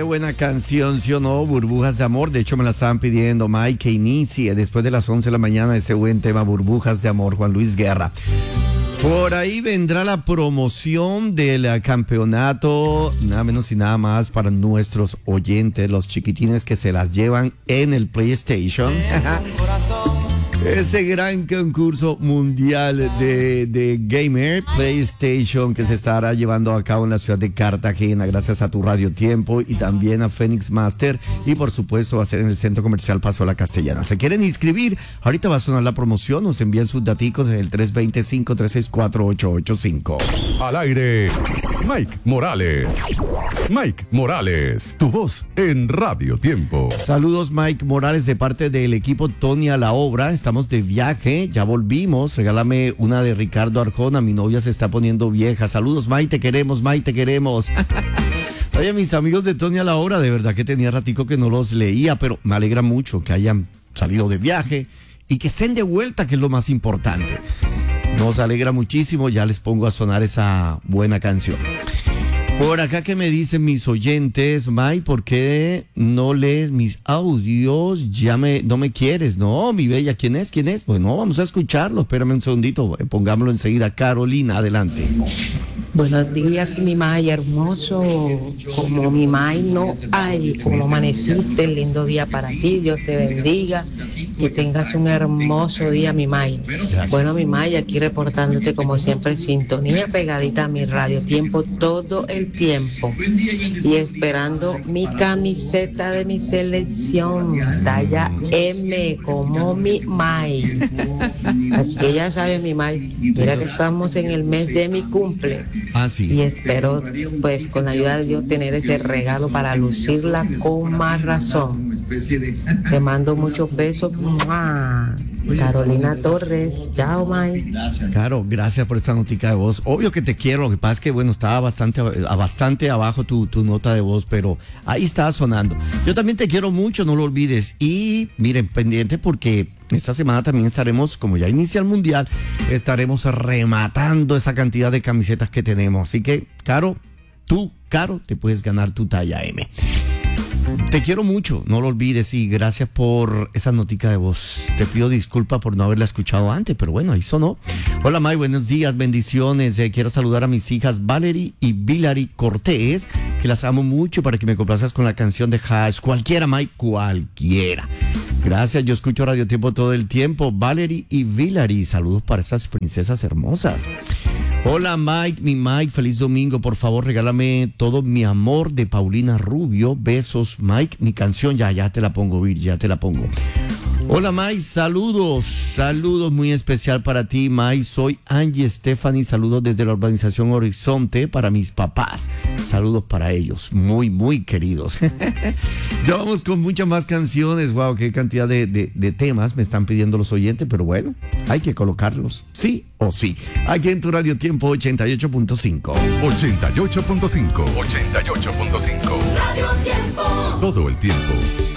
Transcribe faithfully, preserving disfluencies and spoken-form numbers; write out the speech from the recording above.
buena canción, ¿sí o no? Burbujas de amor. De hecho, me la estaban pidiendo, Mike, que inicie después de las once de la mañana ese buen tema, Burbujas de amor, Juan Luis Guerra. Por ahí vendrá la promoción del campeonato, nada menos y nada más para nuestros oyentes, los chiquitines que se las llevan en el PlayStation. Ese gran concurso mundial de, de Gamer PlayStation que se estará llevando a cabo en la ciudad de Cartagena gracias a tu Radio Tiempo y también a Phoenix Master, y por supuesto va a ser en el Centro Comercial Paso La Castellana. ¿Se quieren inscribir? Ahorita va a sonar la promoción, nos envían sus daticos en el tres dos cinco, tres seis cuatro, ocho ocho cinco. Al aire, Mike Morales. Mike Morales, tu voz en Radio Tiempo. Saludos, Mike Morales, de parte del equipo Tony a la obra. Estamos de viaje, ya volvimos. Regálame una de Ricardo Arjona, mi novia se está poniendo vieja. Saludos, Mike, te queremos, Mike, te queremos. Oye, mis amigos de Tony a la obra, de verdad que tenía ratico que no los leía, pero me alegra mucho que hayan salido de viaje y que estén de vuelta, que es lo más importante. Nos alegra muchísimo, ya les pongo a sonar esa buena canción. Por acá que me dicen mis oyentes, Mike, ¿por qué no lees mis audios? Ya me, no me quieres, no, mi bella, ¿quién es? ¿Quién es? Pues no, vamos a escucharlo, espérame un segundito, pongámoslo enseguida. Carolina, adelante. Buenos días, mi May, hermoso, como mi May no hay, como amaneciste, lindo día para ti, Dios te bendiga, que tengas un hermoso día, mi May. Gracias. Bueno, mi May, aquí reportándote como siempre, sintonía pegadita a mi Radio Tiempo todo el tiempo y esperando mi camiseta de mi selección, talla M, como mi May. Así que ya sabes, mi May, mira que estamos en el mes de mi cumple. Ah, sí. Y espero, pues, con la ayuda de Dios, tener ese regalo para lucirla con más razón. Te mando muchos besos. ¡Mua! Carolina Torres. Chao, May. Claro, gracias por esta notica de voz. Obvio que te quiero, lo que pasa es que, bueno, estaba bastante, a bastante abajo tu, tu nota de voz, pero ahí estaba sonando. Yo también te quiero mucho, no lo olvides. Y miren, pendiente porque esta semana también estaremos, como ya inicia el Mundial, estaremos rematando esa cantidad de camisetas que tenemos. Así que, Caro, tú, Caro, te puedes ganar tu talla M. Te quiero mucho, no lo olvides, y gracias por esa notica de voz. Te pido disculpas por no haberla escuchado antes, pero bueno, ahí sonó. Hola, May, buenos días, bendiciones. Eh, quiero saludar a mis hijas Valerie y Vilary Cortés, que las amo mucho, para que me complazcas con la canción de Hash. Cualquiera, May, cualquiera. Gracias, yo escucho Radio Tiempo todo el tiempo. Valerie y Vilary, saludos para esas princesas hermosas. Hola, Mike, mi Mike, feliz domingo. Por favor, regálame todo mi amor de Paulina Rubio. Besos, Mike. Mi canción, ya, ya te la pongo, Vir, ya te la pongo. Hola, Mike, saludos, saludos muy especial para ti, Mike. Soy Angie Stephanie, saludos desde la urbanización Horizonte para mis papás. Saludos para ellos, muy, muy queridos. Ya vamos con muchas más canciones. Wow, qué cantidad de, de, de temas me están pidiendo los oyentes, pero bueno, hay que colocarlos, sí o sí. Aquí en tu Radio Tiempo ochenta y ocho punto cinco. ochenta y ocho punto cinco. ochenta y ocho punto cinco. Radio Tiempo. Todo el tiempo.